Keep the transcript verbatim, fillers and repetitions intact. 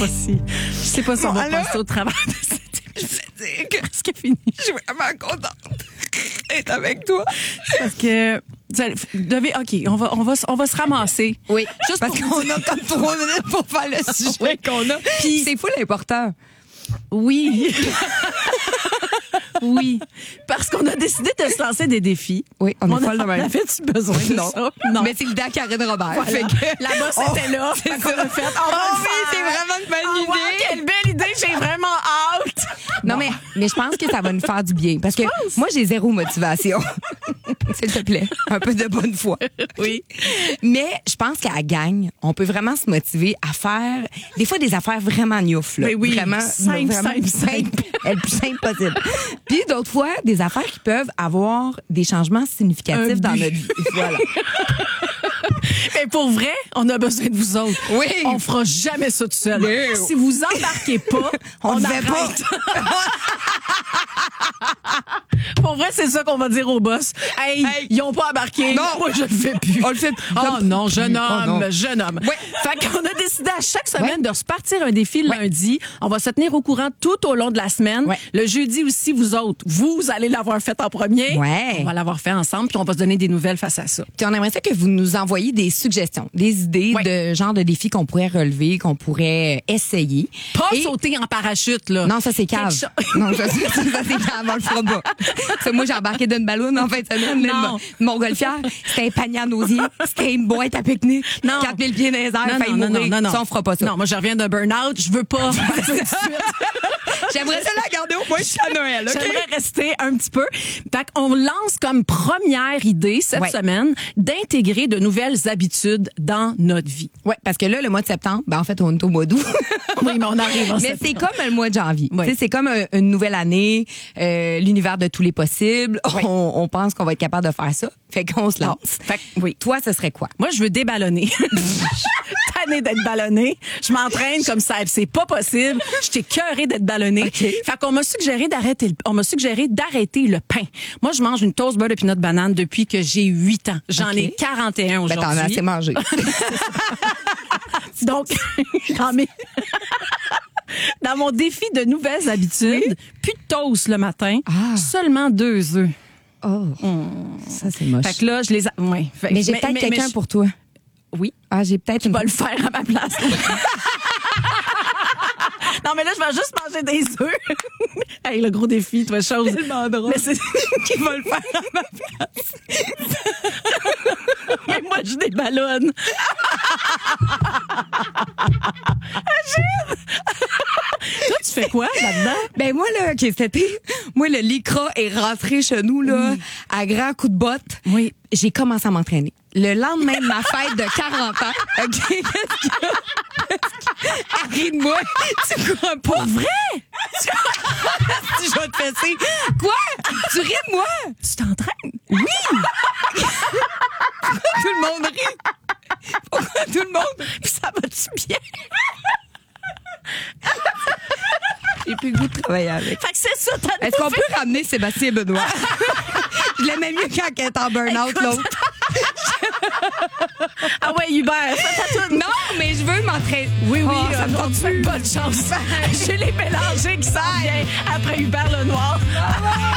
pas si, je sais pas si on va Voilà. passer au travers de cette Je voulais dire que ce qui est fini. je suis vraiment contente d'être avec toi. Parce que, vous allez- devez, OK, on va, on va, on va se ramasser. Oui, Juste parce pour qu'on a comme trois minutes pour faire le sujet Oui. qu'on a. Puis- c'est fou l'important. Oui. Oui. Parce qu'on a décidé de se lancer des défis. Oui, on est folle de a, même. on avait-tu besoin de Non. ça? Non. Mais c'est le dent Karine Robert. Voilà. Fait que- La bosse Oh, était là. c'est Fait qu'on ça. a fait, on va Oh le oui, faire. c'est vraiment une bonne Oh, wow, idée. quelle belle idée. J'ai vraiment hâte. Non, mais, mais je pense que ça va nous faire du bien. Parce que moi, j'ai zéro motivation. S'il te plaît. Un peu de bonne foi. Oui. Mais je pense qu'à la gang, on peut vraiment se motiver à faire des fois des affaires vraiment gnouf. Là. Mais oui, vraiment, simple, vraiment simple, simple. Le plus simple possible. Puis d'autres fois, des affaires qui peuvent avoir des changements significatifs Un dans but. notre vie. Voilà. Mais pour vrai, on a besoin de vous autres. Oui. On fera jamais ça tout seul. Non. Si vous embarquez pas, On on, ne fait arrête. Pour vrai, c'est ça qu'on va dire au boss. Hey, Hey. ils ont pas embarqué. Non. Moi, je le fais plus. On le fait Oh non, jeune Oh homme, non. jeune homme. Ouais. Fait qu'on a décidé à chaque semaine Ouais. de se partir un défi le Ouais. lundi. On va se tenir au courant tout au long de la semaine. Ouais. Le jeudi aussi, vous autres, vous allez l'avoir fait en premier. Ouais. On va l'avoir fait ensemble, puis on va se donner des nouvelles face à ça. Puis on aimerait ça que vous nous envoyiez des suggestions, des idées Ouais. de genre de défis qu'on pourrait relever, qu'on pourrait essayer. Pas Et- sauter en parachute, là. Non, ça c'est cave. Quelque chose- Non, ça, ça, ça, c'est cave, on le fera pas. Ça, moi, j'ai embarqué d'une ballonne en fin de semaine, là, Non. de montgolfière. C'était un panier à osier, c'était une boîte à pique-nique, Non. quatre mille pieds dans les airs, Non, failli non, non, mourir. non, non, non. Ça, on fera pas ça. Non, moi, je reviens d'un burn-out. Je veux pas. J'aimerais ça la garder au moins jusqu'à Noël, OK? J'aimerais rester un petit peu. Fait qu'on lance comme première idée cette Ouais. semaine d'intégrer de nouvelles habitudes dans notre vie. Ouais, parce que là, le mois de septembre, ben, en fait, on est au mois d'août. Oui, mais on arrive en Mais septembre. c'est comme le mois de janvier. Oui. Tu sais, c'est comme un- une nouvelle année, euh, l'univers de tous les possibles. On, on pense qu'on va être capable de faire ça. Fait qu'on se lance. Fait que, oui. Toi, ce serait quoi? Moi, je veux déballonner. Je suis tannée d'être ballonnée. Je m'entraîne comme ça. C'est pas possible. Je t'ai cœurée d'être ballonnée. OK. Fait qu'on m'a suggéré d'arrêter le, on m'a suggéré d'arrêter le pain. Moi, je mange une toast beurre de peanut banane depuis que j'ai huit ans. J'en OK. ai quarante et un Ben, aujourd'hui. t'en as assez mangé. Donc, dans, mes- dans mon défi de nouvelles habitudes, plus de toast le matin, Ah. seulement deux œufs. Oh, ça, c'est moche. Fait que là, je les... A... Ouais. Fait- Mais j'ai peut-être mais- quelqu'un mais je- pour toi. Oui. Ah, j'ai peut-être une... Va le faire à ma place. Non, mais là, je vais juste manger des œufs. Hey, le gros défi, toi, chose. Tellement drôle. Mais c'est qui va le faire à ma place. Mais moi, je déballonne. Agile! Toi, tu fais quoi là-dedans? Ben moi là, OK, cet été, moi le lycra est rentré chez nous là à grands coups de botte. Oui. J'ai commencé à m'entraîner. Le lendemain de ma fête de quarante ans, OK, qu'est-ce qu'il y a? Arrête de moi. Tu crois pas? Pour vrai? Si je vais te fesser. Quoi? Tu ris de moi? Tu t'entraînes? Oui! Pourquoi tout le monde rit? Pourquoi tout le monde rit? Puis ça va-tu bien? J'ai plus le goût de travailler avec. Fait que c'est ça, t'as Est-ce qu'on peut ramener Sébastien Benoît? Je l'aimais mieux quand elle était en burn-out, Écoute. l'autre. Ah ouais, Hubert, ça t'a tout. Non, mais je veux m'entraîner. Oui, oui, Oh, ça euh, me on tente te souhaite bonne chance. J'ai les mélangés qui s'en viennent après Hubert Lenoir.